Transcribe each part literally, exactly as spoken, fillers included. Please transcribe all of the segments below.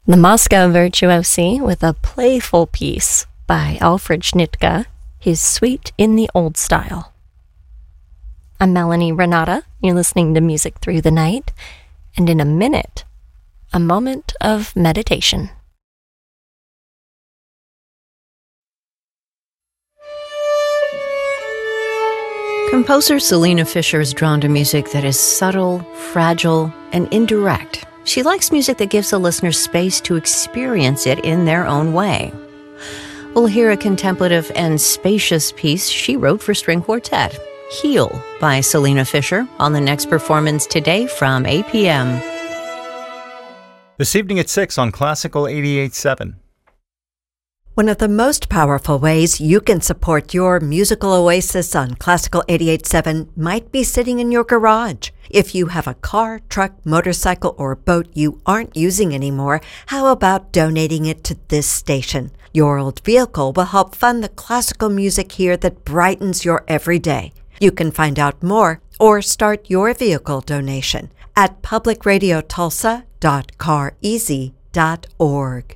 The Moscow Virtuosi with a playful piece by Alfred Schnittke, his Suite in the Old Style. I'm Melanie Renata. You're listening to Music Through the Night, and in a minute, a moment of meditation. Composer Selena Fisher is drawn to music that is subtle, fragile, and indirect. She likes music that gives the listener space to experience it in their own way. We'll hear a contemplative and spacious piece she wrote for string quartet, Heal by Selena Fisher, on the next performance today from eight p.m. This evening at six on Classical eighty-eight point seven. One of the most powerful ways you can support your musical oasis on Classical eighty-eight point seven might be sitting in your garage. If you have a car, truck, motorcycle, or boat you aren't using anymore, how about donating it to this station? Your old vehicle will help fund the classical music here that brightens your everyday. You can find out more or start your vehicle donation at public radio tulsa dot car easy dot org.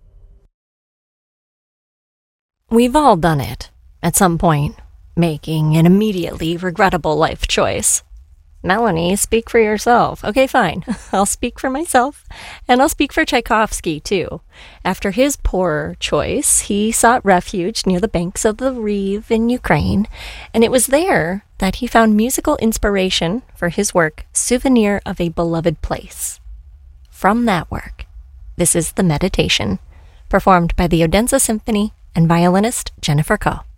We've all done it, at some point, making an immediately regrettable life choice. Melanie, speak for yourself. Okay, fine. I'll speak for myself, and I'll speak for Tchaikovsky, too. After his poor choice, he sought refuge near the banks of the Riv in Ukraine, and it was there that he found musical inspiration for his work, Souvenir of a Beloved Place. From that work, this is The Meditation, performed by the Odense Symphony and violinist Jennifer Koh.